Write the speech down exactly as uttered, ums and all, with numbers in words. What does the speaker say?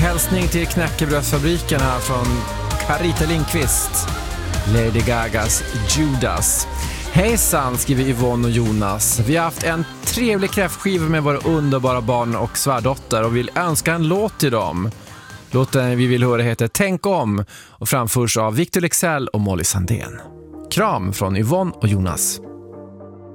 hälsning till knäckebrödsfabriken här från Carita Lindqvist, Lady Gagas Judas. Hejsan, skriver Yvonne och Jonas. Vi har haft en trevlig kräftskiva med våra underbara barn och svärdotter och vill önska en låt till dem. Låten vi vill höra heter Tänk om och framförs av Victor Lexell och Molly Sandén. Kram från Yvonne och Jonas.